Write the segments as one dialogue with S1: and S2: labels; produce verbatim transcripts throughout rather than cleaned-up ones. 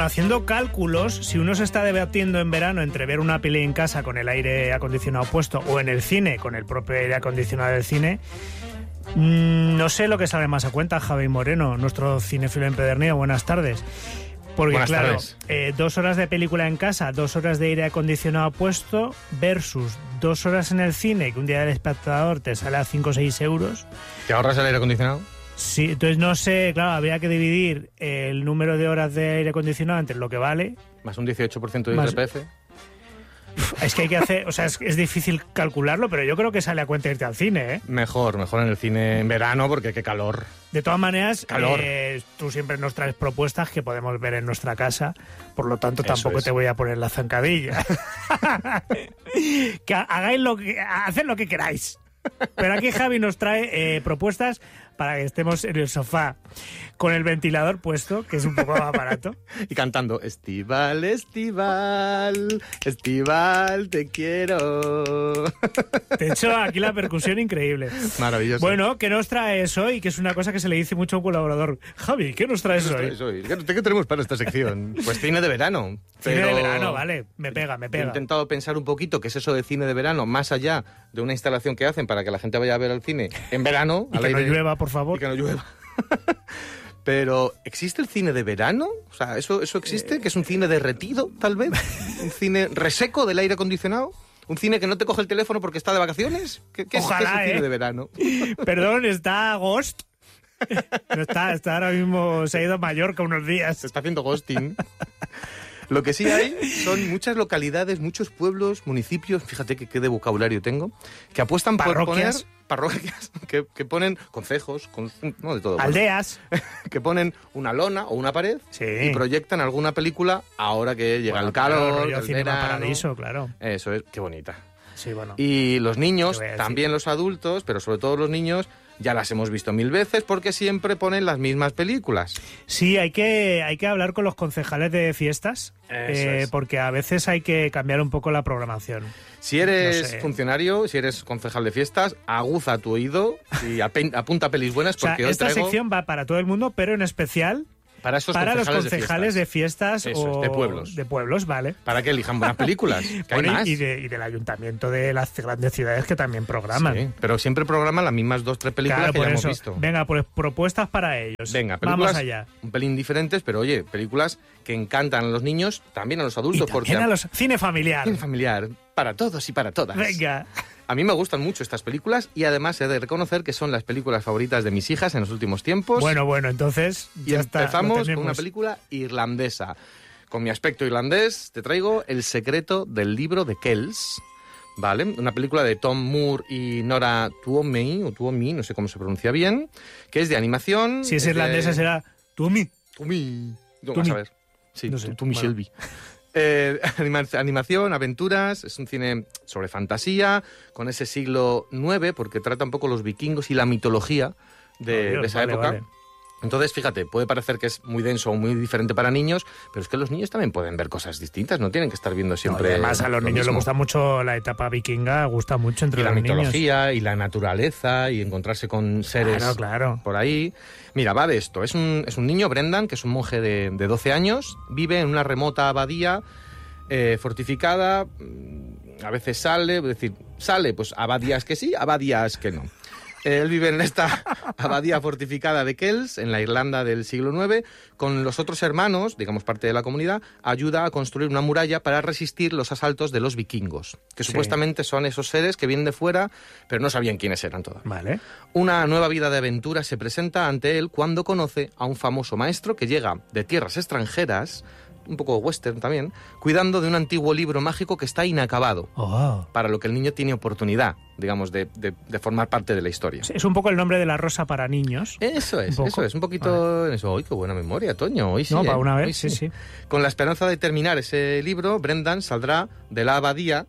S1: haciendo cálculos, si uno se está debatiendo en verano entre ver una peli en casa con el aire acondicionado puesto o en el cine con el propio aire acondicionado del cine, mmm, no sé lo que sale más a cuenta, Javi Moreno, nuestro cinéfilo empedernido. Buenas tardes. Porque
S2: Buenas
S1: claro,
S2: tardes.
S1: Eh, dos horas de película en casa, dos horas de aire acondicionado puesto versus dos horas en el cine, que un día del espectador te sale a cinco o seis euros.
S2: ¿Te ahorras el aire acondicionado?
S1: Sí, entonces no sé, claro, habría que dividir el número de horas de aire acondicionado entre lo que vale.
S2: Más un dieciocho por ciento de
S1: Más-
S2: I R P F.
S1: Es que hay que hacer, o sea, es, es difícil calcularlo, pero yo creo que sale a cuenta irte al cine, ¿eh?
S2: Mejor, mejor en el cine en verano porque qué calor.
S1: De todas maneras,
S2: Calor.
S1: eh, tú siempre nos traes propuestas que podemos ver en nuestra casa, por lo tanto
S2: Eso
S1: tampoco
S2: es.
S1: te voy a poner la zancadilla. Que hagáis lo que, haced lo que queráis. Pero aquí Javi nos trae eh, propuestas para que estemos en el sofá con el ventilador puesto, que es un poco más barato.
S2: Y cantando, Estival, Estival, Estival, te quiero.
S1: De hecho, aquí la percusión increíble.
S2: Maravilloso.
S1: Bueno, ¿qué nos traes hoy? Que es una cosa que se le dice mucho a un colaborador. Javi, ¿qué nos traes
S2: ¿Qué
S1: hoy?
S2: traes hoy? ¿Qué qué tenemos para esta sección? Pues cine de verano.
S1: Cine
S2: pero
S1: de verano, vale. Me pega, me
S2: He
S1: pega.
S2: intentado pensar un poquito qué es eso de cine de verano, más allá de una instalación que hacen para que la gente vaya a ver al cine en verano.
S1: Y
S2: al
S1: que no
S2: aire-
S1: llueva, por favor.
S2: Y que no llueva. Pero, ¿existe el cine de verano? O sea, ¿eso, eso existe? ¿Que es un cine derretido, tal vez? ¿Un cine reseco del aire acondicionado? ¿Un cine que no te coge el teléfono porque está de vacaciones? ¿Qué, qué es,
S1: Ojalá,
S2: qué es el cine
S1: ¿eh?
S2: de verano?
S1: Perdón, está Ghost. No está, está ahora mismo, se ha ido a Mallorca unos días.
S2: Se está haciendo ghosting. Lo que sí hay son muchas localidades, muchos pueblos, municipios, fíjate que qué de vocabulario tengo, que apuestan por
S1: Parroquias.
S2: poner parroquias, que, que ponen concejos, con, no de todo,
S1: Aldeas.
S2: que ponen una lona o una pared
S1: Sí.
S2: y proyectan alguna película ahora que llega
S1: Bueno,
S2: el calor,
S1: claro, rollo
S2: el
S1: Cinema
S2: verano.
S1: Paradiso, claro.
S2: Eso es, qué bonita.
S1: Sí, bueno.
S2: Y los niños,
S1: Te voy a decir.
S2: también los adultos, pero sobre todo los niños, ya las hemos visto mil veces porque siempre ponen las mismas películas.
S1: Sí, hay que, hay que hablar con los concejales de fiestas,
S2: Eso
S1: eh,
S2: es.
S1: porque a veces hay que cambiar un poco la programación.
S2: Si eres
S1: No sé.
S2: funcionario, si eres concejal de fiestas, aguza tu oído y apen- apunta pelis buenas
S1: O sea,
S2: porque hoy
S1: esta
S2: traigo
S1: sección va para todo el mundo, pero en especial
S2: para esos
S1: para los
S2: concejales,
S1: concejales
S2: de
S1: de
S2: fiestas.
S1: fiestas,
S2: Eso es,
S1: o
S2: de pueblos.
S1: de pueblos, vale.
S2: Para que elijan buenas películas. Que hay
S1: Bueno, y-
S2: más.
S1: y, de- y del ayuntamiento de las grandes ciudades que también programan.
S2: Sí, pero siempre programan las mismas dos, tres películas
S1: Claro,
S2: que
S1: por
S2: ya
S1: eso.
S2: hemos visto.
S1: Venga, pues propuestas para ellos.
S2: Venga, películas
S1: Vamos allá.
S2: un pelín diferentes, pero oye, películas que encantan a los niños, también a los
S1: Y
S2: adultos, porque
S1: también a los cine familiar.
S2: cine familiar, para todos y para todas.
S1: Venga.
S2: A mí me gustan mucho estas películas y además he de reconocer que son las películas favoritas de mis hijas en los últimos tiempos.
S1: Bueno, bueno, entonces
S2: y
S1: ya está, lo
S2: empezamos con
S1: tenemos.
S2: una película irlandesa. Con mi aspecto irlandés te traigo El secreto del libro de Kells, ¿vale? Una película de Tom Moore y Nora Tuomi, o Tuomi, no sé cómo se pronuncia bien, que es de animación.
S1: Si es
S2: de-
S1: irlandesa será Tumi.
S2: Tuomi. No,
S1: Tuomi.
S2: vas a ver. Sí,
S1: No sé,
S2: Tuomi
S1: bueno.
S2: Shelby. Eh, anima- animación, aventuras, es un cine sobre fantasía, con ese siglo nueve, porque trata un poco los vikingos y la mitología de,
S1: Oh, Dios,
S2: de esa
S1: vale,
S2: época.
S1: vale.
S2: Entonces, fíjate, puede parecer que es muy denso o muy diferente para niños, pero es que los niños también pueden ver cosas distintas, no tienen que estar viendo
S1: No,
S2: siempre.
S1: y además a los
S2: lo
S1: niños les
S2: mismo.
S1: gusta mucho la etapa vikinga, gusta mucho entre
S2: Y la
S1: los niños.
S2: mitología y la naturaleza y encontrarse con seres
S1: Claro, claro.
S2: por ahí. Mira, va de esto. Es un, es un niño, Brendan, que es un monje de, de doce años, vive en una remota abadía eh, fortificada, mm, a veces sale, es decir, sale, pues abadías que sí, abadías que no. Él vive en esta abadía fortificada de Kells, en la Irlanda del siglo nueve, con los otros hermanos, digamos parte de la comunidad, ayuda a construir una muralla para resistir los asaltos de los vikingos, que
S1: Sí.
S2: supuestamente son esos seres que vienen de fuera, pero no sabían quiénes eran todavía.
S1: Vale.
S2: Una nueva vida de aventura se presenta ante él cuando conoce a un famoso maestro que llega de tierras extranjeras, un poco western también, cuidando de un antiguo libro mágico que está inacabado,
S1: Oh.
S2: para lo que el niño tiene oportunidad, digamos, de, de- de formar parte de la historia.
S1: Es un poco el nombre de la rosa para niños.
S2: Eso es,
S1: Un poco.
S2: eso es, un poquito en eso. ¡Ay, qué buena memoria, Toño! Hoy sí,
S1: no,
S2: ¿eh?
S1: para una
S2: Hoy
S1: vez, sí, sí.
S2: Con la esperanza de terminar ese libro, Brendan saldrá de la abadía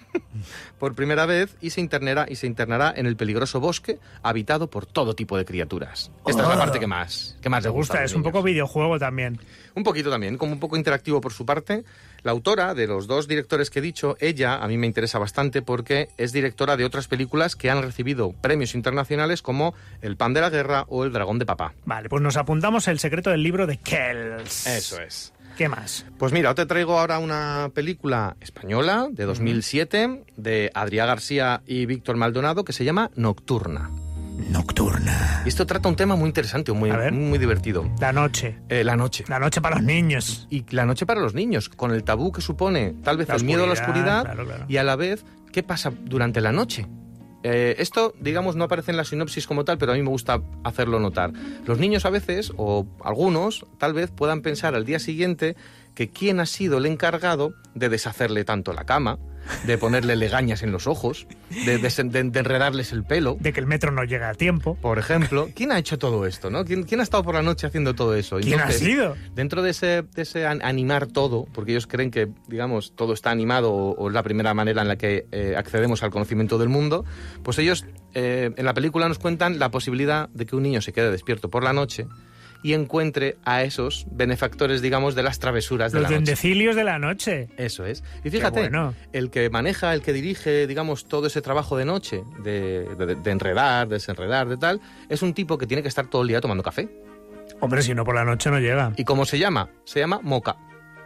S2: por primera vez y se internará y se internará en el peligroso bosque habitado por todo tipo de criaturas. Esta es la
S1: Oh.
S2: parte que más, que más
S1: Me
S2: le gusta.
S1: gusta,
S2: a los
S1: es un
S2: niños.
S1: poco videojuego también.
S2: Un poquito también, como un poco interactivo por su parte. La autora de los dos directores que he dicho, ella a mí me interesa bastante porque es directora de otras películas que han recibido premios internacionales como El pan de la guerra o El dragón de papá.
S1: Vale, pues nos apuntamos El secreto del libro de Kells.
S2: Eso es.
S1: ¿Qué más?
S2: Pues mira, te traigo ahora una película española de dos mil siete uh-huh. de Adrià García y Víctor Maldonado que se llama Nocturna.
S1: Nocturna.
S2: Y esto trata un tema muy interesante, muy, muy, muy divertido.
S1: La noche.
S2: Eh, la noche.
S1: La noche para los niños.
S2: Y la noche para los niños, con el tabú que supone tal vez la el miedo a la oscuridad
S1: claro, claro.
S2: y a la vez qué pasa durante la noche. Eh, esto, digamos, no aparece en la sinopsis como tal, pero a mí me gusta hacerlo notar. Los niños a veces, o algunos, tal vez puedan pensar al día siguiente que quién ha sido el encargado de deshacerle tanto la cama, de ponerle legañas en los ojos, de, de, de, de enredarles el pelo.
S1: De que el metro no llega a tiempo.
S2: Por ejemplo. ¿Quién ha hecho todo esto, no? ¿Quién, quién ha estado por la noche haciendo todo eso?
S1: ¿Quién
S2: Entonces,
S1: ha sido?
S2: Dentro de ese, de ese animar todo, porque ellos creen que, digamos, todo está animado o, o es la primera manera en la que eh, accedemos al conocimiento del mundo, pues ellos eh, en la película nos cuentan la posibilidad de que un niño se quede despierto por la noche y encuentre a esos benefactores, digamos, de las travesuras de
S1: Los
S2: la noche.
S1: Los dendecilios de la noche.
S2: Eso es. Y fíjate,
S1: bueno.
S2: el que maneja, el que dirige, digamos, todo ese trabajo de noche, de, de, de enredar, desenredar, de tal, es un tipo que tiene que estar todo el día tomando café.
S1: Hombre, si no por la noche no llega.
S2: ¿Y cómo se llama? Se llama Moca.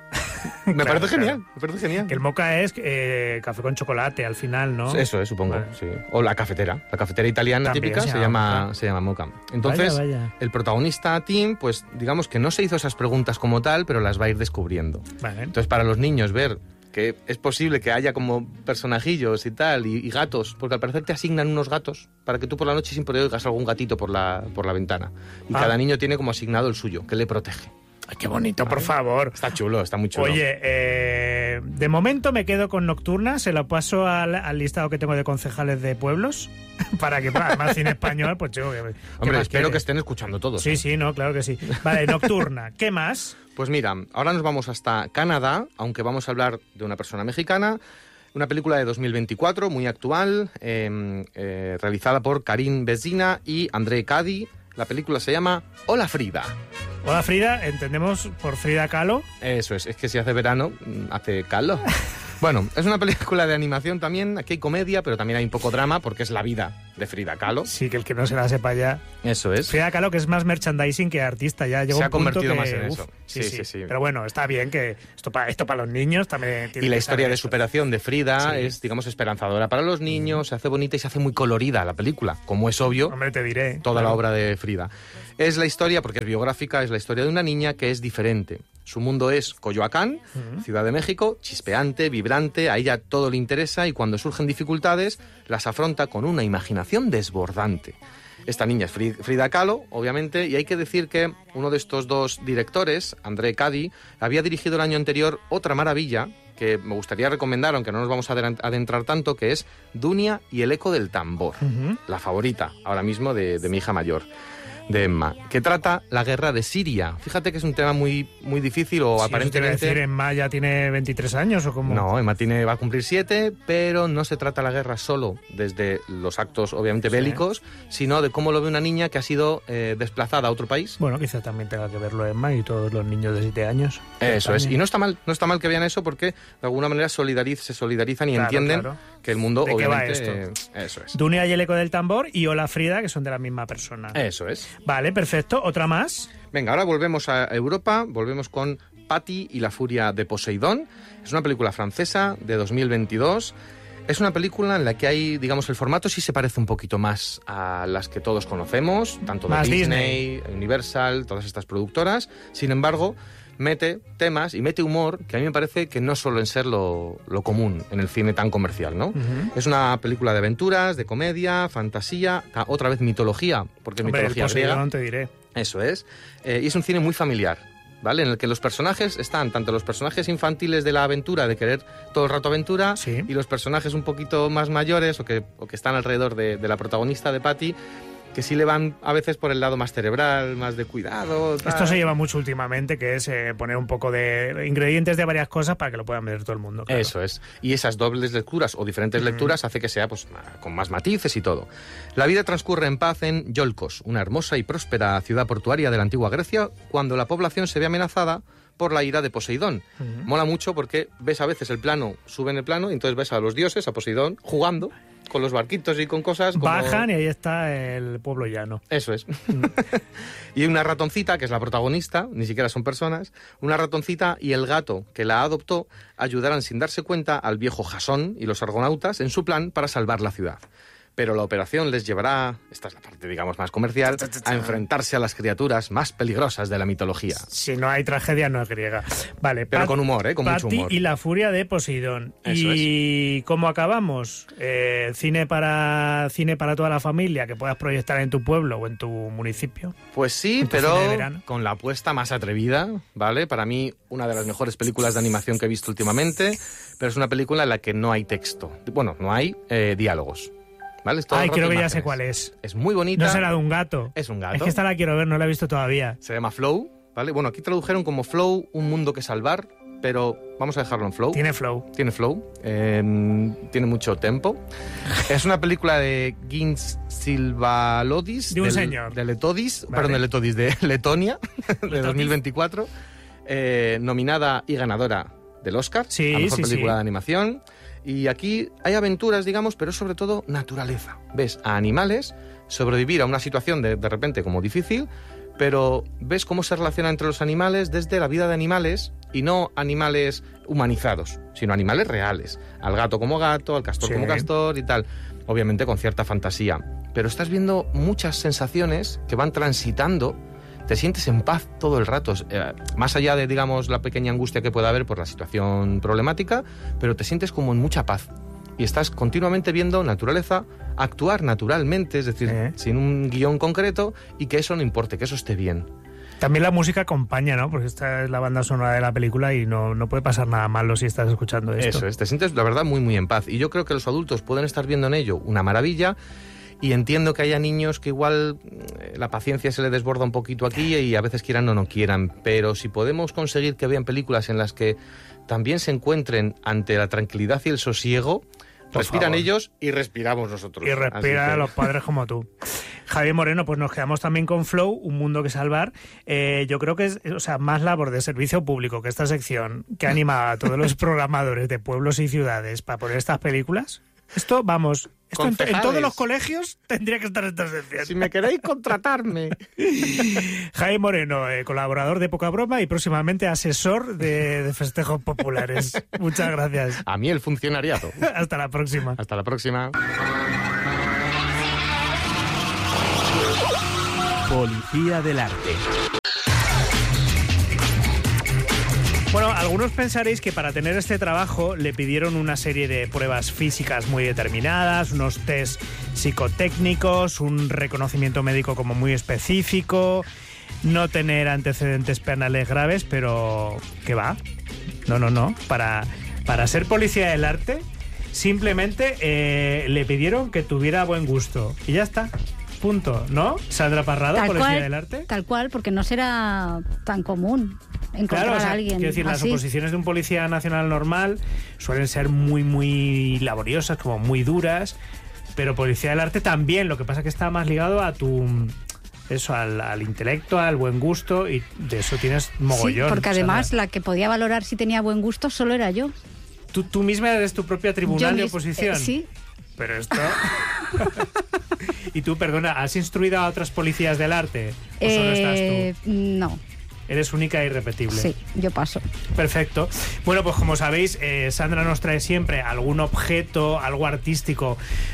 S2: Me
S1: claro,
S2: parece
S1: claro.
S2: genial, me parece genial.
S1: Que el moca es eh, café con chocolate al final, ¿no?
S2: Eso es, supongo,
S1: vale.
S2: sí. O la cafetera, la cafetera italiana
S1: También
S2: típica
S1: se
S2: se
S1: llama
S2: llama, se llama moca. Entonces,
S1: vaya, vaya.
S2: el protagonista Tim, pues digamos que no se hizo esas preguntas como tal, pero las va a ir descubriendo.
S1: Vale.
S2: Entonces, para los niños ver que es posible que haya como personajillos y tal, y, y gatos, porque al parecer te asignan unos gatos para que tú por la noche siempre oigas algún gatito por la, por la ventana. Y
S1: ah.
S2: cada niño tiene como asignado el suyo, que le protege.
S1: Ay, qué bonito, por favor.
S2: Está chulo, está muy chulo.
S1: Oye, eh, de momento me quedo con Nocturna, se lo paso al, al listado que tengo de concejales de pueblos, para que, además, cine español, pues chico, ¿qué,
S2: Hombre,
S1: qué más
S2: espero
S1: quieres?
S2: que estén escuchando todos.
S1: Sí, sí, no, claro que sí. Vale, Nocturna, ¿qué más?
S2: Pues mira, ahora nos vamos hasta Canadá, aunque vamos a hablar de una persona mexicana. Una película de dos mil veinticuatro, muy actual, eh, eh, realizada por Karim Benzina y André Cady. La película se llama Hola Frida.
S1: Hola Frida, entendemos por Frida Kahlo.
S2: Eso es, es que si hace verano, hace calor. Bueno, es una película de animación también, aquí hay comedia, pero también hay un poco drama, porque es la vida de Frida Kahlo.
S1: Sí, que el que no se la sepa ya.
S2: Eso es.
S1: Frida Kahlo, que es más merchandising que artista, ya llegó
S2: se
S1: un
S2: ha convertido
S1: punto
S2: más
S1: que,
S2: en
S1: uf,
S2: eso.
S1: Sí sí,
S2: sí, sí, sí.
S1: Pero bueno, está bien que esto para esto para los niños también tiene
S2: Y la
S1: que
S2: historia de
S1: esto.
S2: superación de Frida
S1: sí.
S2: es, digamos, esperanzadora para los niños, se hace bonita y se hace muy colorida la película, como es obvio.
S1: Hombre, te diré.
S2: Toda
S1: claro.
S2: la obra de Frida. Es la historia, porque es biográfica, es la historia de una niña que es diferente. Su mundo es Coyoacán, uh-huh. Ciudad de México, chispeante, vibrante, a ella todo le interesa y cuando surgen dificultades las afronta con una imaginación desbordante. Esta niña es Frida Kahlo, obviamente, y hay que decir que uno de estos dos directores, André Cady, había dirigido el año anterior otra maravilla que me gustaría recomendar, aunque no nos vamos a adentrar tanto, que es Dunia y el eco del tambor, uh-huh. la favorita ahora mismo de, de mi hija mayor, de Emma, que trata la guerra de Siria. Fíjate que es un tema muy, muy difícil o
S1: sí,
S2: aparentemente...
S1: Eso te iba a decir, Emma ya tiene veintitrés años o como...
S2: No, Emma tiene, va a cumplir siete, pero no se trata la guerra solo desde los actos obviamente sí. bélicos, sino de cómo lo ve una niña que ha sido eh, desplazada a otro país.
S1: Bueno, quizá también tenga que verlo Emma y todos los niños de siete años.
S2: Eso es, y no está mal, no está mal que vean eso porque de alguna manera solidariz, se solidarizan y
S1: claro,
S2: entienden
S1: claro.
S2: que el mundo
S1: ¿De
S2: obviamente...
S1: qué va esto?
S2: Eh, eso es.
S1: Dunia y el eco del tambor y Hola Frida, que son de la misma persona.
S2: Eso es.
S1: Vale, perfecto. ¿Otra más?
S2: Venga, ahora volvemos a Europa, volvemos con Patty y la furia de Poseidón. Es una película francesa de dos mil veintidós. Es una película en la que hay, digamos, el formato sí se parece un poquito más a las que todos conocemos, tanto de
S1: más
S2: Disney,
S1: Disney,
S2: Universal, todas estas productoras. Sin embargo, mete temas y mete humor que a mí me parece que no suelen ser lo, lo común en el cine tan comercial, ¿no? Uh-huh. Es una película de aventuras, de comedia, fantasía, otra vez mitología, porque es
S1: Hombre,
S2: mitología
S1: el
S2: griega.
S1: Te diré.
S2: Eso es. Eh, y es un cine muy familiar, ¿vale? En el que los personajes están, tanto los personajes infantiles de la aventura, de querer todo el rato aventura,
S1: sí.
S2: y los personajes un poquito más mayores o que, o que están alrededor de, de la protagonista, de Patty, que sí le van a veces por el lado más cerebral, más de cuidado. Tal.
S1: Esto se lleva mucho últimamente, que es eh, poner un poco de ingredientes de varias cosas para que lo puedan ver todo el mundo. Claro.
S2: Eso es. Y esas dobles lecturas o diferentes mm. lecturas hace que sea pues con más matices y todo. La vida transcurre en paz en Iolcos, una hermosa y próspera ciudad portuaria de la antigua Grecia, cuando la población se ve amenazada por la ira de Poseidón.
S1: Uh-huh.
S2: Mola mucho porque ves a veces el plano, suben el plano, y entonces ves a los dioses, a Poseidón, jugando con los barquitos y con cosas como...
S1: Bajan y ahí está el pueblo llano.
S2: Eso es. Y una ratoncita, que es la protagonista, ni siquiera son personas, una ratoncita y el gato que la adoptó ayudarán sin darse cuenta al viejo Jasón y los argonautas en su plan para salvar la ciudad. Pero la operación les llevará, esta es la parte, digamos, más comercial, a enfrentarse a las criaturas más peligrosas de la mitología.
S1: Si no hay tragedia, no es griega. Vale,
S2: pero
S1: Pat,
S2: con humor, ¿eh? Con
S1: Patty
S2: mucho humor.
S1: Y la furia de Poseidón.
S2: Eso
S1: ¿Y es. cómo acabamos? Eh, cine para cine para toda la familia que puedas proyectar en tu pueblo o en tu municipio.
S2: Pues sí, pero con la apuesta más atrevida, ¿vale? Para mí, una de las mejores películas de animación que he visto últimamente, pero es una película en la que no hay texto. Bueno, no hay eh, diálogos. ¿Vale?
S1: Ay, creo que imágenes. Ya sé cuál es.
S2: Es muy bonita.
S1: No será de un gato.
S2: Es un gato.
S1: Es que esta la quiero ver, no la he visto todavía.
S2: Se llama Flow, ¿vale? Bueno, aquí tradujeron como Flow, un mundo que salvar, pero vamos a dejarlo en Flow.
S1: Tiene flow.
S2: Tiene flow. Eh, tiene mucho tempo. Es una película de Gins Silvalodis.
S1: De un
S2: del,
S1: señor.
S2: De Letodis,
S1: vale.
S2: perdón, de Letodis, de Letonia, de dos mil veinticuatro. Eh, nominada y ganadora del Oscar
S1: sí,
S2: a Mejor
S1: sí,
S2: Película
S1: sí.
S2: de Animación. Y aquí hay aventuras, digamos, pero sobre todo naturaleza. Ves a animales sobrevivir a una situación de, de repente como difícil, pero ves cómo se relaciona entre los animales desde la vida de animales y no animales humanizados, sino animales reales. Al gato como gato, al castor sí. como castor y tal. Obviamente con cierta fantasía. Pero estás viendo muchas sensaciones que van transitando. Te sientes en paz todo el rato, eh, más allá de, digamos, la pequeña angustia que pueda haber por la situación problemática, pero te sientes como en mucha paz. Y estás continuamente viendo naturaleza actuar naturalmente, es decir, ¿Eh? sin un guión concreto, y que eso no importe, que eso esté bien.
S1: También la música acompaña, ¿no? Porque esta es la banda sonora de la película y no, no puede pasar nada malo si estás escuchando esto.
S2: Eso es, te sientes, la verdad, muy, muy en paz. Y yo creo que los adultos pueden estar viendo en ello una maravilla. Y entiendo que haya niños que igual la paciencia se les desborda un poquito aquí y a veces quieran o no quieran, pero si podemos conseguir que vean películas en las que también se encuentren ante la tranquilidad y el sosiego, Por respiran favor. ellos y respiramos nosotros.
S1: Y respiran que... los padres como tú. Javier Moreno, pues nos quedamos también con Flow, Un Mundo que Salvar. Eh, yo creo que es, o sea, más labor de servicio público que esta sección que anima a todos los programadores de pueblos y ciudades para poner estas películas. Esto, vamos, esto en, en todos los colegios tendría que estar esta sección.
S2: Si me queréis, contratarme.
S1: Jaime Moreno, eh, colaborador de Poca Broma y próximamente asesor de, de festejos populares. Muchas gracias.
S2: A mí el funcionariado.
S1: Hasta la próxima.
S2: Hasta la próxima.
S3: Policía del Arte.
S1: Bueno, algunos pensaréis que para tener este trabajo le pidieron una serie de pruebas físicas muy determinadas, unos test psicotécnicos, un reconocimiento médico como muy específico, no tener antecedentes penales graves, pero ¿qué va? No, no, no. Para, para ser policía del arte, simplemente eh, le pidieron que tuviera buen gusto. Y ya está. Punto, ¿no? Sandra Parrado,
S4: tal
S1: policía
S4: cual,
S1: del arte.
S4: Tal cual, porque no será tan común encontrar
S1: claro, o sea,
S4: a alguien.
S1: Quiero decir,
S4: así.
S1: Las oposiciones de un policía nacional normal suelen ser muy, muy laboriosas, como muy duras, pero policía del arte también. Lo que pasa es que está más ligado a tu... Eso, al, al intelecto, al buen gusto, y de eso tienes mogollón.
S4: Sí, porque además
S1: Sandra.
S4: La que podía valorar si tenía buen gusto solo era yo.
S1: ¿Tú, tú misma eres tu propia tribunal
S4: yo
S1: de
S4: mis,
S1: oposición?
S4: Eh, sí.
S1: Pero esto... Y tú, perdona, ¿has instruido a otras policías del arte? ¿O
S4: eh,
S1: solo estás tú?
S4: No.
S1: Eres única e irrepetible.
S4: Sí, yo paso.
S1: Perfecto. Bueno, pues como sabéis, eh, Sandra nos trae siempre algún objeto, algo artístico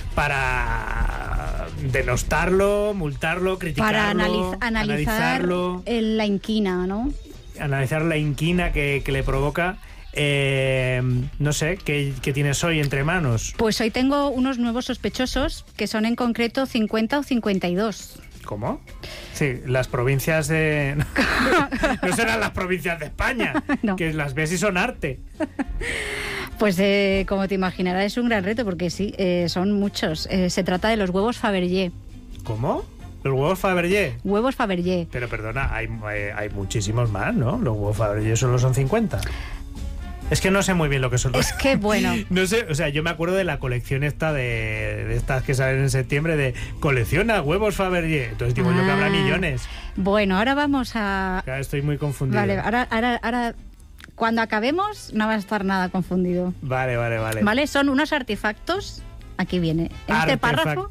S1: para denostarlo, multarlo, criticarlo,
S4: para analiz- analizar
S1: analizarlo,
S4: el, la inquina, ¿no?
S1: Analizar la inquina que, que le provoca. Eh, no sé, ¿qué, ¿qué tienes hoy entre manos?
S4: Pues hoy tengo unos nuevos sospechosos, que son en concreto cincuenta o cincuenta y dos.
S1: ¿Cómo? Sí, las provincias de... No serán las provincias de España,
S4: no.
S1: Que las ves y son arte.
S4: Pues eh, como te imaginarás es un gran reto, porque sí, eh, son muchos. Eh, se trata de los huevos Fabergé.
S1: ¿Cómo? ¿Los huevos Fabergé?
S4: Huevos Fabergé.
S1: Pero perdona, hay, hay, hay muchísimos más, ¿no? Los huevos Fabergé solo son cincuenta. Es que no sé muy bien lo que son los...
S4: Es que, bueno...
S1: No sé, o sea, yo me acuerdo de la colección esta de, de estas que salen en septiembre de colecciona huevos Fabergé. Entonces digo
S4: ah,
S1: yo que habrá millones.
S4: Bueno, ahora vamos a...
S1: Claro, estoy muy confundido.
S4: Vale, ahora, ahora, ahora... Cuando acabemos no va a estar nada confundido.
S1: Vale, vale, vale.
S4: Vale, son unos artefactos... Aquí viene. En este párrafo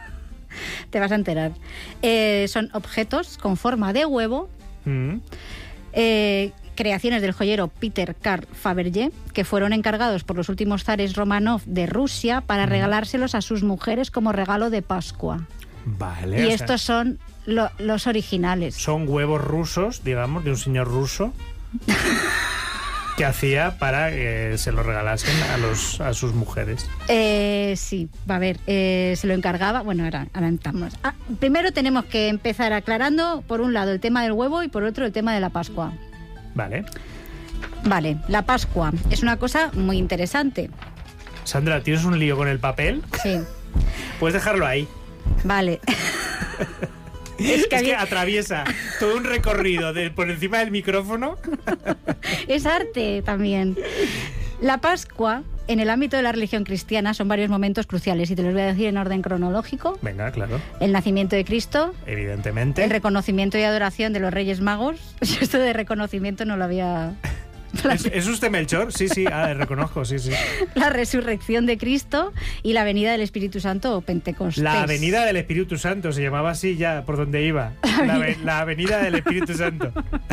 S4: te vas a enterar. Eh, son objetos con forma de huevo... Mm. Eh... creaciones del joyero Peter Karl Fabergé, que fueron encargados por los últimos zares Romanov de Rusia para regalárselos a sus mujeres como regalo de Pascua.
S1: Vale.
S4: Y estos sea, son lo, los originales.
S1: Son huevos rusos, digamos, de un señor ruso que hacía para que se los regalasen a, los, a sus mujeres.
S4: Eh, sí, va a ver, eh, se lo encargaba. Bueno, ahora, ahora entramos. Ah, primero tenemos que empezar aclarando, por un lado, el tema del huevo y por otro, el tema de la Pascua.
S1: Vale.
S4: Vale, la Pascua es una cosa muy interesante.
S1: Sandra, ¿tienes un lío con el papel?
S4: Sí.
S1: Puedes dejarlo ahí.
S4: Vale.
S1: Es que, es que atraviesa todo un recorrido de, por encima del micrófono.
S4: Es arte también. La Pascua, en el ámbito de la religión cristiana, son varios momentos cruciales y te los voy a decir en orden cronológico.
S1: Venga, claro.
S4: El nacimiento de Cristo.
S1: Evidentemente.
S4: El reconocimiento y adoración de los Reyes Magos. Esto de reconocimiento no lo había...
S1: ¿Es, ¿Es usted Melchor? Sí, sí, ah, reconozco, sí, sí.
S4: La resurrección de Cristo y la venida del Espíritu Santo o Pentecostés.
S1: La venida del Espíritu Santo, se llamaba así ya por donde iba. La, ve, la venida del Espíritu Santo.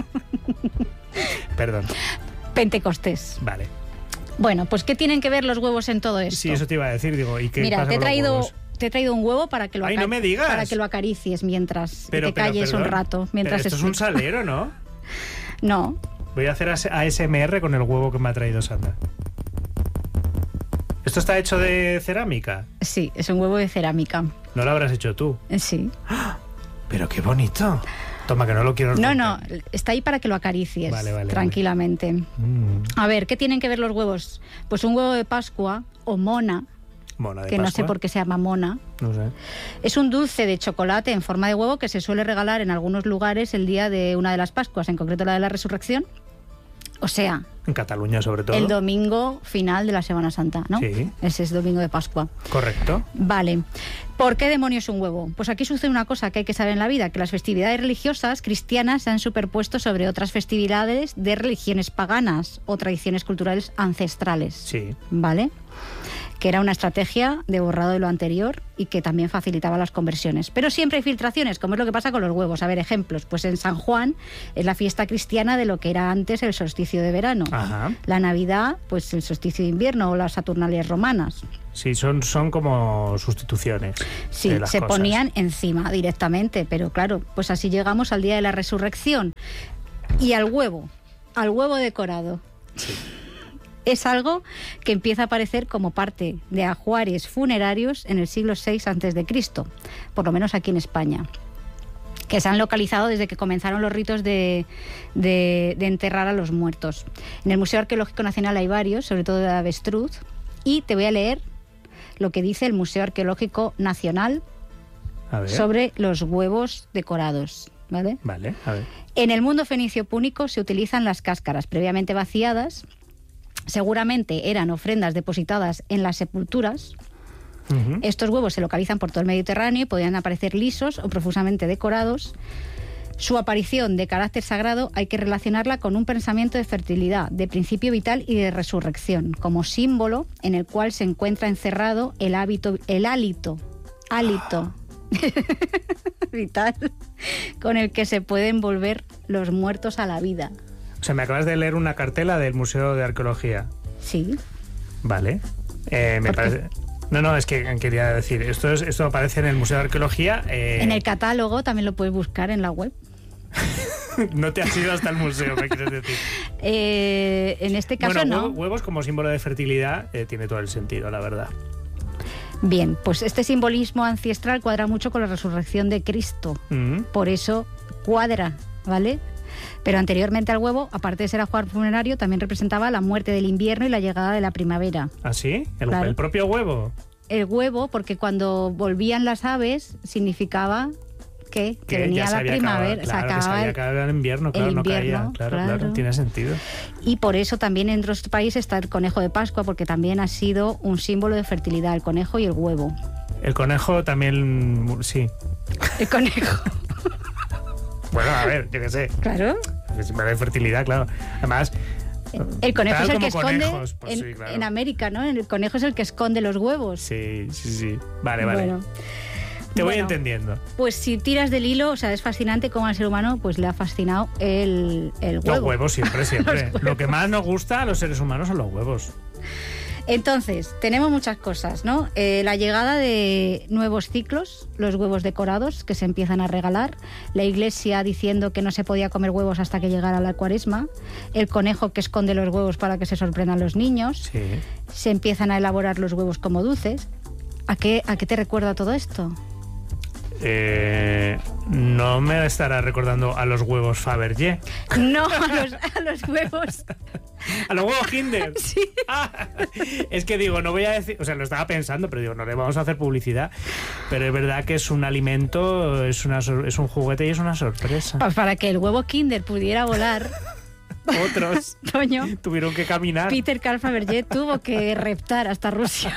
S1: Perdón.
S4: Pentecostés.
S1: Vale.
S4: Bueno, pues ¿qué tienen que ver los huevos en todo esto?
S1: Sí, eso te iba a decir, digo, ¿y qué
S4: Mira,
S1: pasa
S4: te he
S1: con
S4: traído...
S1: los huevos?
S4: Te he traído un huevo para que lo,
S1: Ay, no me digas.
S4: Para que lo acaricies mientras
S1: pero,
S4: te
S1: pero,
S4: calles
S1: perdón,
S4: un rato. Mientras
S1: pero esto es un salero, ¿no?
S4: No.
S1: Voy a hacer A S M R con el huevo que me ha traído Sandra. ¿Esto está hecho de cerámica?
S4: Sí, es un huevo de cerámica.
S1: ¿No lo habrás hecho tú?
S4: Sí.
S1: ¡Ah! Pero qué bonito. Toma, que no lo quiero romper.
S4: No, no, está ahí para que lo acaricies
S1: vale, vale,
S4: tranquilamente.
S1: Vale. Mm.
S4: A ver, ¿qué tienen que ver los huevos? Pues un huevo de Pascua o mona,
S1: Mona de
S4: que
S1: Pascua.
S4: no sé por qué se llama mona.
S1: No sé.
S4: Es un dulce de chocolate en forma de huevo que se suele regalar en algunos lugares el día de una de las Pascuas, en concreto la de la Resurrección. O sea,
S1: en Cataluña sobre todo.
S4: El domingo final de la Semana Santa, ¿no?
S1: Sí.
S4: Ese es domingo de Pascua.
S1: Correcto.
S4: Vale. ¿Por qué demonios un huevo? Pues aquí sucede una cosa que hay que saber en la vida, que las festividades religiosas cristianas se han superpuesto sobre otras festividades de religiones paganas o tradiciones culturales ancestrales.
S1: Sí.
S4: ¿Vale? Que era una estrategia de borrado de lo anterior y que también facilitaba las conversiones. Pero siempre hay filtraciones, como es lo que pasa con los huevos. A ver, ejemplos. Pues en San Juan es la fiesta cristiana de lo que era antes el solsticio de verano.
S1: Ajá.
S4: La Navidad, pues el solsticio de invierno o las Saturnalias romanas.
S1: Sí, son, son como sustituciones.
S4: Sí,
S1: de las
S4: se
S1: cosas.
S4: ponían encima directamente, pero claro, pues así llegamos al día de la resurrección. Y al huevo, al huevo decorado.
S1: Sí.
S4: Es algo que empieza a aparecer como parte de ajuares funerarios en el siglo seis antes de Cristo, por lo menos aquí en España, que se han localizado desde que comenzaron los ritos de, de, de enterrar a los muertos. En el Museo Arqueológico Nacional hay varios, sobre todo de avestruz, y te voy a leer lo que dice el Museo Arqueológico Nacional
S1: a ver.
S4: sobre los huevos decorados. ¿Vale?
S1: Vale, a ver.
S4: En el mundo fenicio púnico se utilizan las cáscaras previamente vaciadas. Seguramente eran ofrendas depositadas en las sepulturas. Uh-huh. Estos huevos se localizan por todo el Mediterráneo y podían aparecer lisos o profusamente decorados. Su aparición de carácter sagrado hay que relacionarla con un pensamiento de fertilidad, de principio vital y de resurrección, como símbolo en el cual se encuentra encerrado el hábito, el hálito, hálito vital con el que se pueden volver los muertos a la vida.
S1: O sea, me acabas de leer una cartela del Museo de Arqueología.
S4: Sí.
S1: Vale. Eh, me parece... No, no, es que quería decir, esto, es, esto aparece en el Museo de Arqueología. Eh...
S4: En el catálogo también lo puedes buscar en la web.
S1: No te has ido hasta el museo, me quieres decir.
S4: Eh, en este caso
S1: bueno,
S4: no.
S1: Huevos, huevos como símbolo de fertilidad eh, tiene todo el sentido, la verdad.
S4: Bien, pues este simbolismo ancestral cuadra mucho con la resurrección de Cristo. Mm. Por eso cuadra, ¿vale? Pero anteriormente al huevo, aparte de ser ajuar funerario, también representaba la muerte del invierno y la llegada de la primavera.
S1: ¿Ah, sí? ¿El,
S4: claro.
S1: el propio huevo?
S4: El huevo, porque cuando volvían las aves, significaba ¿Qué? Que,
S1: Que
S4: venía
S1: ya se
S4: la
S1: había
S4: primavera,
S1: acabado,
S4: se
S1: claro, que se
S4: acababa
S1: había
S4: el-
S1: acabado el invierno, claro,
S4: el
S1: no caía.
S4: invierno,
S1: Claro,
S4: claro.
S1: claro, tiene sentido.
S4: Y por eso también en otros países está el conejo de Pascua, porque también ha sido un símbolo de fertilidad, el conejo y el huevo.
S1: El conejo también, sí.
S4: El conejo.
S1: Bueno, a ver, yo qué sé.
S4: Claro.
S1: Siempre hay fertilidad, claro. Además,
S4: El conejo
S1: tal
S4: es el
S1: como
S4: que esconde
S1: conejos, pues
S4: en,
S1: sí, claro.
S4: en América, ¿no? El conejo es el que esconde los huevos.
S1: sí, sí, sí. Vale, vale.
S4: Bueno,
S1: Te voy
S4: bueno,
S1: entendiendo.
S4: pues si tiras del hilo, o sea, es fascinante cómo al ser humano pues le ha fascinado el, el huevo.
S1: Los huevos siempre, siempre.
S4: Los huevos.
S1: Lo que más nos gusta a los seres humanos son los huevos.
S4: Entonces, tenemos muchas cosas, ¿no? Eh, la llegada de nuevos ciclos, los huevos decorados que se empiezan a regalar, la iglesia diciendo que no se podía comer huevos hasta que llegara la cuaresma, el conejo que esconde los huevos para que se sorprendan los niños,
S1: Sí.
S4: se empiezan a elaborar los huevos como dulces. ¿A qué, a qué te recuerda todo esto?
S1: Eh, no me estará recordando a los huevos Fabergé.
S4: No, a los, a los huevos.
S1: A los huevos Kinder.
S4: Sí.
S1: Ah, es que digo, no voy a decir, o sea, lo estaba pensando, pero digo, no le vamos a hacer publicidad. Pero es verdad que es un alimento, es, una, sor- es un juguete y es una sorpresa.
S4: Pues para que el huevo Kinder pudiera volar,
S1: Otros
S4: coño,
S1: tuvieron que caminar.
S4: Peter Carl Fabergé tuvo que reptar hasta Rusia.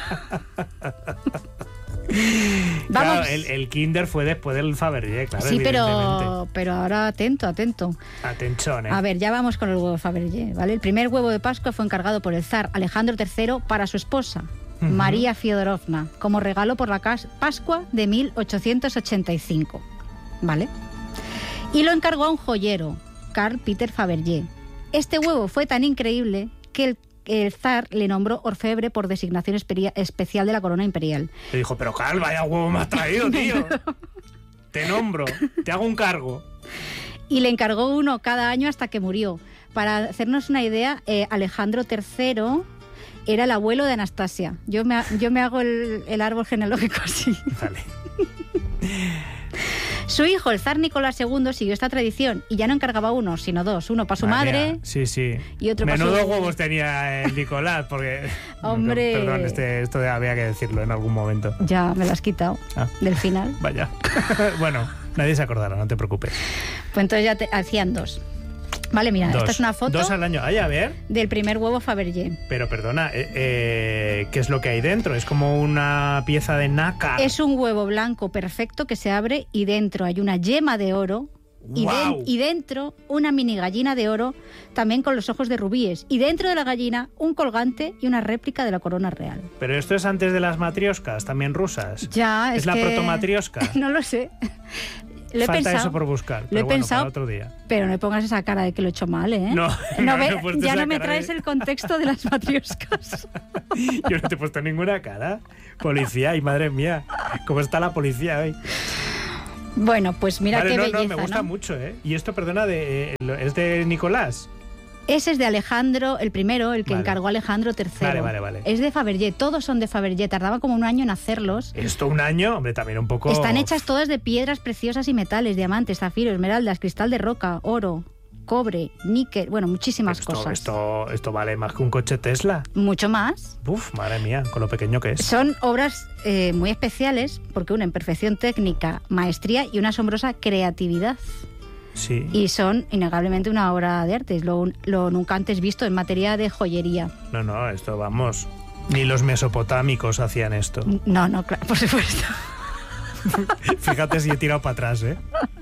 S1: Claro,
S4: Vamos.
S1: el, el Kinder fue después del Fabergé, claro,
S4: Sí,
S1: evidentemente.
S4: pero, pero ahora atento, atento.
S1: Atención, ¿eh?
S4: A ver, ya vamos con el huevo Fabergé, ¿vale? El primer huevo de Pascua fue encargado por el zar Alejandro tercero para su esposa,
S1: Ujú.
S4: María Fiodorovna, como regalo por la cas- Pascua de mil ochocientos ochenta y cinco, ¿vale? Y lo encargó a un joyero, Carl Peter Fabergé. Este huevo fue tan increíble que el, el zar le nombró orfebre por designación espe- especial de la corona imperial.
S1: Le dijo, pero Carl, vaya huevo me has traído, tío. Te nombro, te hago un cargo.
S4: Y le encargó uno cada año hasta que murió. Para hacernos una idea, eh, Alejandro tercero era el abuelo de Anastasia. Yo me, ha- yo me hago el, el árbol genealógico así.
S1: Vale.
S4: Su hijo, el zar Nicolás segundo, siguió esta tradición y ya no encargaba uno, sino dos. Uno para su
S1: Madre
S4: madre.
S1: mía, sí, sí.
S4: y otro para
S1: Menudos
S4: su-
S1: huevos tenía el Nicolás, porque...
S4: Hombre.
S1: Perdón, este, esto había que decirlo en algún momento.
S4: Ya me lo has quitado
S1: Ah.
S4: del final.
S1: Vaya. Bueno, nadie se acordará, no te preocupes.
S4: Pues entonces ya te, hacían dos. Vale, mira,
S1: Dos.
S4: esta es una foto
S1: Dos al año. Ay, a ver.
S4: del primer huevo Fabergé.
S1: Pero perdona, eh, eh, ¿qué es lo que hay dentro? Es como una pieza de nácar.
S4: Es un huevo blanco perfecto que se abre y dentro hay una yema de oro. Y, den-
S1: ¡Guau!
S4: y dentro una mini gallina de oro también con los ojos de rubíes. Y dentro de la gallina un colgante y una réplica de la corona real.
S1: Pero esto es antes de las matrioscas, también rusas.
S4: Ya, es,
S1: ¿Es la
S4: que-
S1: protomatrioska?
S4: No lo sé. Lo he
S1: Falta
S4: pensado,
S1: eso por buscar.
S4: Lo
S1: Pero
S4: he
S1: bueno,
S4: pensado,
S1: para otro día.
S4: pero no me pongas esa cara de que lo he hecho mal, ¿eh?
S1: No, no,
S4: ve-
S1: no he puesto
S4: ya
S1: esa
S4: no me
S1: cara
S4: traes
S1: de-
S4: el contexto de las matrioscas.
S1: Yo no te he puesto ninguna cara. Policía, y madre mía, ¿cómo está la policía hoy?
S4: Bueno, pues mira
S1: Vale,
S4: qué
S1: no,
S4: belleza,
S1: no, me gusta
S4: ¿no?
S1: mucho, ¿eh? Y esto, perdona, de, eh, lo- es de Nicolás.
S4: Ese es de Alejandro, el primero, el que
S1: Vale.
S4: encargó Alejandro tercero.
S1: Vale, vale, vale.
S4: Es de Fabergé, todos son de Fabergé. Tardaba como un año en hacerlos.
S1: Esto un año, hombre, también un poco...
S4: Están hechas todas de piedras preciosas y metales, diamantes, zafiros, esmeraldas, cristal de roca, oro, cobre, níquel, bueno, muchísimas
S1: esto,
S4: cosas.
S1: Esto, esto vale más que un coche Tesla.
S4: Mucho más.
S1: Uf, madre mía, con lo pequeño que es.
S4: Son obras eh, muy especiales porque unen perfección técnica, maestría y una asombrosa creatividad.
S1: Sí.
S4: Y son innegablemente una obra de arte, es lo, lo nunca antes visto en materia de joyería.
S1: No, no, esto vamos. Ni los mesopotámicos hacían esto.
S4: No, no, claro, por supuesto.
S1: Fíjate si he tirado para atrás, ¿eh?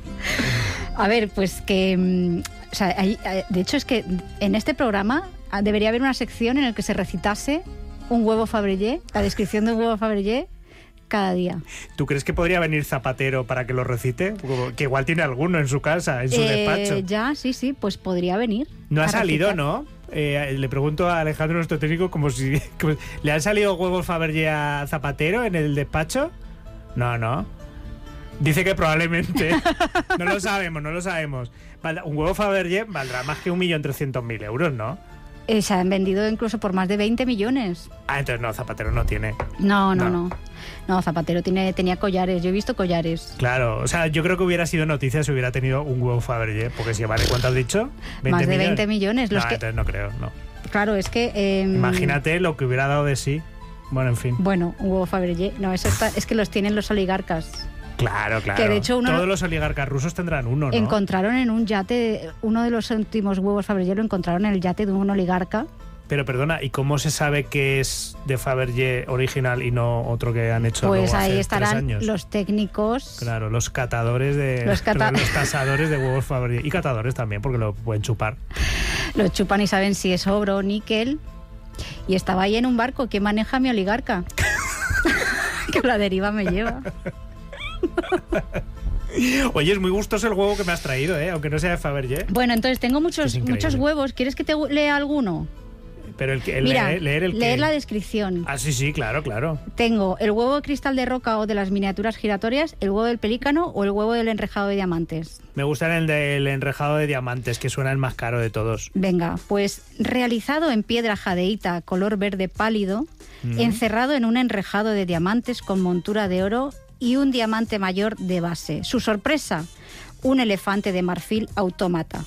S4: A ver, pues que... mm, o sea, hay- hay- de hecho es que en este programa ah, debería haber una sección en la que se recitase un huevo Fabergé, la descripción de un huevo Fabergé cada día.
S1: ¿Tú crees que podría venir Zapatero para que lo recite? Que igual tiene alguno en su casa, en su
S4: Eh,
S1: despacho.
S4: ya, sí, sí, pues podría venir.
S1: No ha
S4: a
S1: salido,
S4: recitar.
S1: ¿no? Eh, le pregunto a Alejandro, nuestro técnico, como si... como- ¿le han salido huevos Fabergé a Zapatero en el despacho? No, no. Dice que probablemente. No lo sabemos, no lo sabemos. Valdrá- Un huevo Fabergé valdrá más que un millón trescientos mil euros, ¿no?
S4: Eh, se han vendido incluso por más de veinte millones.
S1: Ah, entonces no, Zapatero no tiene.
S4: No, no,
S1: No.
S4: no. No, Zapatero tiene, tenía collares. Yo he visto collares.
S1: Claro, o sea, yo creo que hubiera sido noticia si hubiera tenido un huevo Fabergé, porque si vale, ¿cuánto has dicho?
S4: Más de veinte millones. Los
S1: No,
S4: que,
S1: entonces no creo, no.
S4: claro, es que... eh,
S1: Imagínate lo que hubiera dado de sí. Bueno, en fin.
S4: Bueno, un huevo Fabergé. No, eso está, es que los tienen los oligarcas.
S1: Claro, claro.
S4: Que de hecho uno
S1: Todos
S4: lo-
S1: los oligarcas rusos tendrán uno, ¿no?
S4: Encontraron en un yate, uno de los últimos huevos Fabergé lo encontraron en el yate de un oligarca.
S1: Pero perdona, ¿y cómo se sabe que es de Fabergé original y no otro que han hecho
S4: Pues
S1: luego hace
S4: ahí
S1: tres
S4: estarán
S1: años?
S4: los técnicos.
S1: Claro, los catadores de...
S4: Los cata-
S1: perdón, los tasadores de huevos Fabergé. Y catadores también, porque lo pueden chupar.
S4: Lo chupan y saben si es oro o níquel. Y estaba ahí en un barco. ¿Quién maneja a mi oligarca? Que la deriva me lleva.
S1: Oye, es muy gustoso el huevo que me has traído, ¿eh? Aunque no sea de Fabergé.
S4: Bueno, entonces tengo muchos,
S1: Es increíble.
S4: muchos huevos. ¿Quieres que te lea alguno?
S1: Pero el que... El
S4: Mira,
S1: leer, leer el que...
S4: leer la descripción.
S1: Ah, sí, sí, claro, claro.
S4: Tengo el huevo de cristal de roca o de las miniaturas giratorias, el huevo del pelícano o el huevo del enrejado de diamantes.
S1: Me gusta el del enrejado de diamantes, que suena el más caro de todos.
S4: Venga, pues realizado en piedra jadeíta color verde pálido,
S1: Mm.
S4: encerrado en un enrejado de diamantes con montura de oro y un diamante mayor de base. Su sorpresa, un elefante de marfil autómata.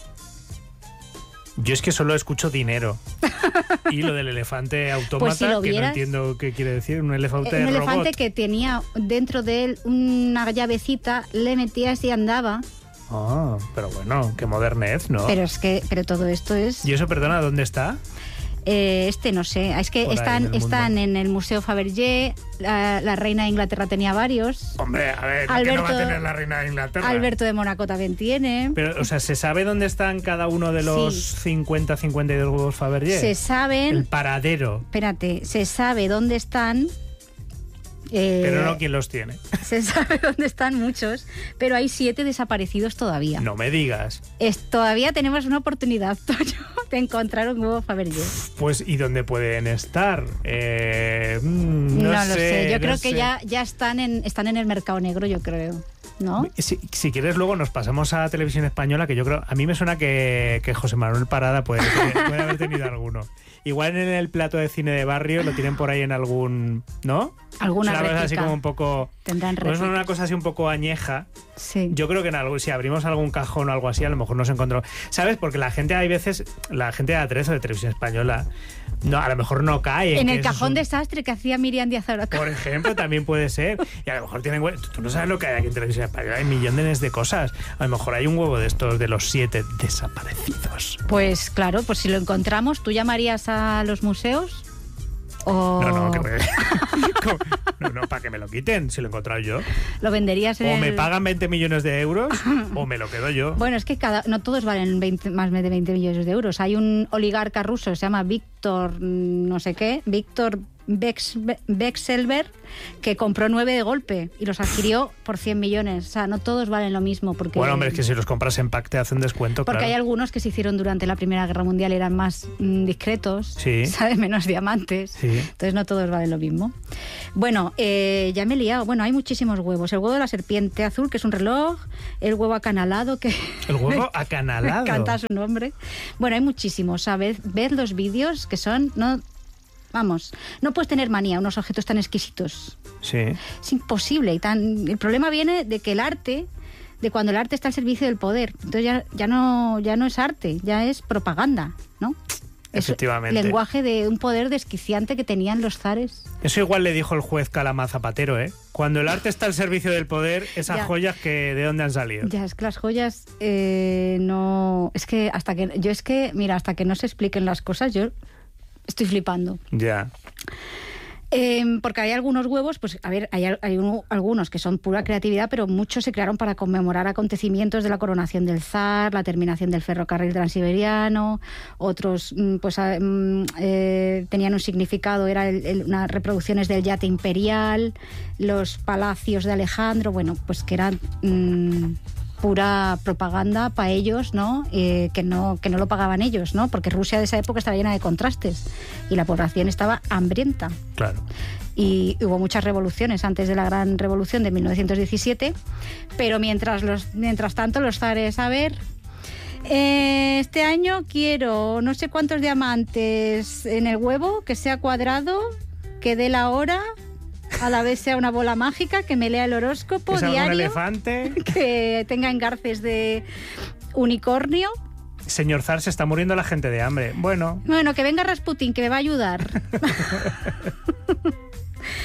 S1: Yo es que solo escucho dinero. Y lo del elefante autómata,
S4: Pues si lo
S1: que no
S4: vieras-
S1: entiendo qué quiere decir, un elefante
S4: Un
S1: robot.
S4: elefante que tenía dentro de él una llavecita, le metías y andaba.
S1: Ah, pero bueno, qué modernez, ¿no?
S4: Pero es que, pero todo esto es...
S1: ¿Y eso, perdona, dónde está?
S4: Eh, este no sé, es que
S1: Por ahí
S4: están,
S1: en el
S4: están
S1: mundo.
S4: en el Museo Fabergé, la, la reina de Inglaterra tenía varios,
S1: Hombre, a ver, ¿qué no va a
S4: Alberto-
S1: tener la reina de Inglaterra?
S4: Alberto de Mónaco también tiene.
S1: Pero, o sea, ¿se sabe dónde están cada uno de los
S4: Sí.
S1: cincuenta, cincuenta y dos huevos Fabergé?
S4: Se saben,
S1: El paradero.
S4: espérate, se sabe dónde están. eh,
S1: Pero no quién los tiene.
S4: Se sabe dónde están muchos, pero hay siete desaparecidos todavía.
S1: No me digas.
S4: Es, todavía tenemos una oportunidad, Toño, de encontrar un huevo Fabergé.
S1: Pues, ¿y dónde pueden estar? Eh, mm, no,
S4: No, lo sé, yo
S1: no
S4: creo
S1: sé.
S4: que ya, ya están, en, están en el mercado negro, yo creo, ¿no?
S1: Si, si quieres, luego nos pasamos a Televisión Española, que yo creo, a mí me suena que, que José Manuel Parada puede, puede haber tenido alguno. Igual en el plato de cine de barrio lo tienen por ahí en algún, ¿no?
S4: Alguna
S1: Es una cosa así
S4: réplica.
S1: como un poco...
S4: Tendrán
S1: Pues es
S4: réplica.
S1: una cosa así un poco añeja.
S4: Sí.
S1: Yo creo que en algo, si abrimos algún cajón o algo así, a lo mejor nos encontramos. ¿Sabes? Porque la gente, hay veces, la gente de A tres o de Televisión Española, no, a lo mejor no cae.
S4: En
S1: que
S4: el
S1: eso es
S4: cajón
S1: un-
S4: desastre que hacía Miriam Díaz Oroca.
S1: Por ejemplo, también puede ser. Y a lo mejor tienen hue- Tú no sabes lo que hay aquí en Televisión Española. Hay millones de cosas. A lo mejor hay un huevo de estos de los siete desaparecidos.
S4: Pues claro, pues si lo encontramos, ¿tú llamarías a los museos? O
S1: No, no, que me... ¿Cómo? No, no, para que me lo quiten, si lo he encontrado yo.
S4: lo venderías en
S1: O
S4: el...
S1: me pagan veinte millones de euros o me lo quedo yo.
S4: Bueno, es que cada, no todos valen veinte, más de veinte millones de euros. Hay un oligarca ruso, se llama Víctor, mm, no sé qué, Víctor Vex- Vexelberg, que compró nueve de golpe y los adquirió por cien millones. O sea, no todos valen lo mismo. Porque,
S1: Bueno, hombre, es que si los compras en pack te hacen descuento,
S4: porque
S1: claro.
S4: hay algunos que se hicieron durante la Primera Guerra Mundial, eran más mm, discretos,
S1: Sí.
S4: ¿sabes? Menos diamantes.
S1: Sí.
S4: Entonces no todos valen lo mismo. Bueno, eh, ya me he liado. Bueno, hay muchísimos huevos. El huevo de la serpiente azul, que es un reloj. El huevo acanalado, que...
S1: El huevo
S4: Me
S1: acanalado.
S4: encanta su nombre. Bueno, hay muchísimos, ¿sabes? Ved los vídeos que son... no Vamos, no puedes tener manía a unos objetos tan exquisitos.
S1: Sí.
S4: Es imposible. Y tan, el problema viene de que el arte, de cuando el arte está al servicio del poder. Entonces ya, ya, no, ya no es arte, ya es propaganda, ¿no? Es
S1: Efectivamente.
S4: lenguaje de un poder desquiciante que tenían los zares.
S1: Eso igual le dijo el juez Calama Zapatero, ¿eh? Cuando el arte está al servicio del poder, esas
S4: Ya.
S1: joyas que de dónde han salido.
S4: Ya, es que las joyas eh, no... Es que hasta que... Yo es que, mira, hasta que no se expliquen las cosas, yo estoy flipando.
S1: Ya.
S4: Eh, porque hay algunos huevos, pues a ver, hay, hay uno- algunos que son pura creatividad, pero muchos se crearon para conmemorar acontecimientos de la coronación del zar, la terminación del ferrocarril transiberiano, otros mm, pues a- mm, eh, tenían un significado, eran unas reproducciones del yate imperial, los palacios de Alejandro, bueno, pues que eran... mm, pura propaganda para ellos, ¿no? Eh, que no que no lo pagaban ellos, ¿no? Porque Rusia de esa época estaba llena de contrastes y la población estaba hambrienta.
S1: Claro.
S4: Y hubo muchas revoluciones antes de la gran revolución de mil novecientos diecisiete, pero mientras los mientras tanto los zares, a ver, eh, este año quiero no sé cuántos diamantes en el huevo, que sea cuadrado, que dé la hora, a la vez sea una bola mágica, que me lea el horóscopo
S1: ¿Es algún
S4: diario,
S1: elefante?
S4: que tenga engarces de unicornio.
S1: Señor Zar, se está muriendo la gente de hambre. Bueno,
S4: Bueno, que venga Rasputín, que me va a ayudar.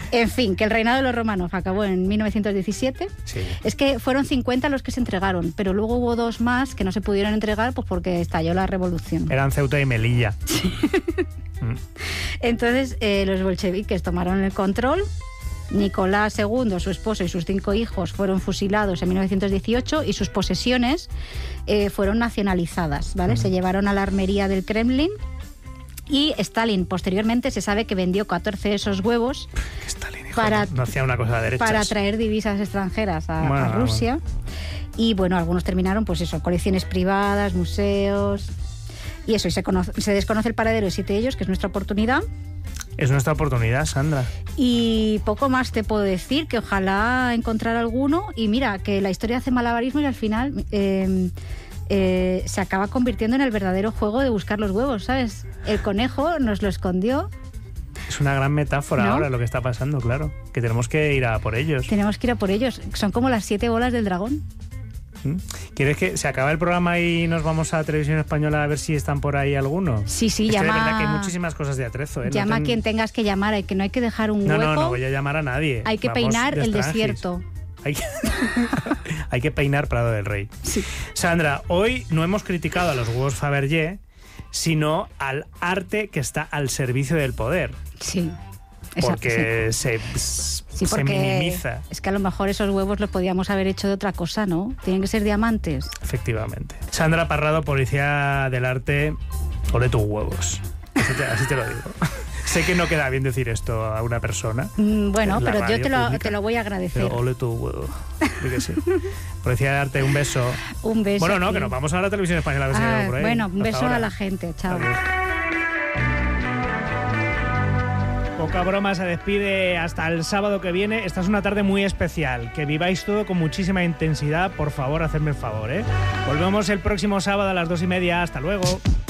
S4: En fin, que el reinado de los Romanov acabó en mil novecientos diecisiete.
S1: Sí.
S4: Es que fueron cincuenta los que se entregaron, pero luego hubo dos más que no se pudieron entregar pues porque estalló la revolución.
S1: Eran Ceuta y Melilla. Mm.
S4: Entonces eh, los bolcheviques tomaron el control. Nicolás segundo, su esposo y sus cinco hijos fueron fusilados en mil novecientos dieciocho y sus posesiones eh, fueron nacionalizadas, ¿vale? Mm. Se llevaron a la armería del Kremlin. Y Stalin, posteriormente, se sabe que vendió catorce de esos huevos
S1: Stalin, hijo,
S4: para,
S1: no hacía una cosa de derechas.
S4: para traer divisas extranjeras a,
S1: bueno,
S4: a Rusia.
S1: Bueno.
S4: Y bueno, algunos terminaron, pues eso, colecciones privadas, museos. Y eso, y se, conoce, se desconoce el paradero de siete de ellos, que es nuestra oportunidad.
S1: Es nuestra oportunidad, Sandra.
S4: Y poco más te puedo decir, que ojalá encontrar alguno. Y mira, que la historia hace malabarismo y al final... Eh, Eh, se acaba convirtiendo en el verdadero juego de buscar los huevos, ¿sabes? El conejo nos lo escondió.
S1: Es una gran metáfora, ¿no? Ahora lo que está pasando, claro. Que tenemos que ir a por ellos.
S4: Tenemos que ir a por ellos. Son como las siete bolas del dragón.
S1: ¿Quieres que se acabe el programa y nos vamos a Televisión Española a ver si están por ahí algunos?
S4: Sí, sí,
S1: es
S4: llama...
S1: Que de verdad que hay muchísimas cosas de atrezo, ¿eh?
S4: Llama
S1: no ten...
S4: a quien tengas que llamar, hay que, no hay que dejar un
S1: no,
S4: hueco.
S1: No, no, no voy a llamar a nadie.
S4: Hay que
S1: Vamos
S4: peinar
S1: de
S4: el
S1: extranjis.
S4: desierto.
S1: Hay que... hay que peinar Prado del Rey.
S4: Sí.
S1: Sandra, hoy no hemos criticado a los huevos Fabergé, sino al arte que está al servicio del poder.
S4: Sí.
S1: Porque
S4: Exacto,
S1: se,
S4: sí. Sí,
S1: se minimiza.
S4: Es que a lo mejor esos huevos los podíamos haber hecho de otra cosa, ¿no? Tienen que ser diamantes.
S1: Efectivamente. Sandra Parrado, policía del arte, ole tus huevos. Así te, así te lo digo. Sé que no queda bien decir esto a una persona.
S4: Mm, bueno, pero yo te lo,
S1: pública,
S4: te lo voy a agradecer.
S1: Pero ole tu huevo. Yo que sí. Policía de arte, un beso.
S4: Un beso.
S1: Bueno, no,
S4: sí.
S1: que nos vamos a la Televisión Española a ver si
S4: ah,
S1: hay por ahí.
S4: Bueno, un
S1: Hasta
S4: beso
S1: ahora.
S4: a la gente. Chao.
S1: Adiós. Poca broma, se despide hasta el sábado que viene. Esta es una tarde muy especial. Que viváis todo con muchísima intensidad. Por favor, hacedme el favor, ¿eh? Volvemos el próximo sábado a las dos y media. Hasta luego.